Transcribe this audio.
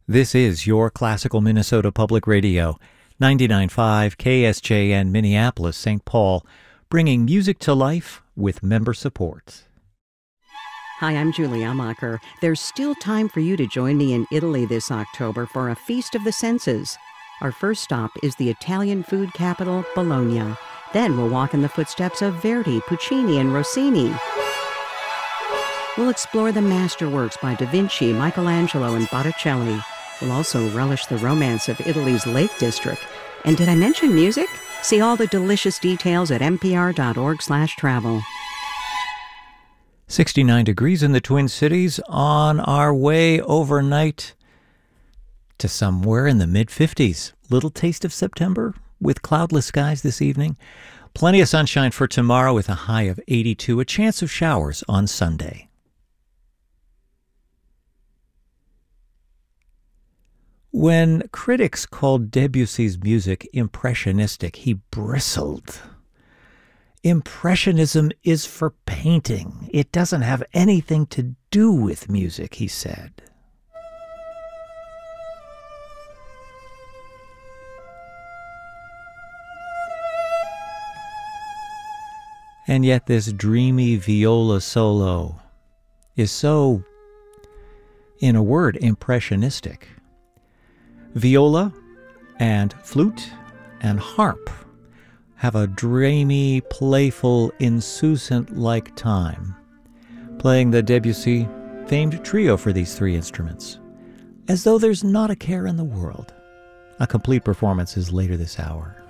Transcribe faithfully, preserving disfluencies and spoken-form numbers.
This is your Classical Minnesota Public Radio, ninety-nine point five K S J N Minneapolis, Saint Paul, bringing music to life with member support. Hi, I'm Julie Amacher. There's still time for you to join me in Italy this October for a Feast of the Senses. Our first stop is the Italian food capital, Bologna. Then we'll walk in the footsteps of Verdi, Puccini, and Rossini. We'll explore the masterworks by Da Vinci, Michelangelo, and Botticelli. We'll also relish the romance of Italy's Lake District. And did I mention music? See all the delicious details at n p r dot org slash travel. sixty-nine degrees in the Twin Cities, on our way overnight to somewhere in the mid-fifties. Little taste of September with cloudless skies this evening. Plenty of sunshine for tomorrow with a high of eighty-two. A chance of showers on Sunday. When critics called Debussy's music impressionistic, he bristled. Impressionism is for painting. It doesn't have anything to do with music, he said. And yet this dreamy viola solo is so, in a word, impressionistic. Viola and flute and harp have a dreamy, playful, insouciant-like time, playing the Debussy famed trio for these three instruments, as though there's not a care in the world. A complete performance is later this hour.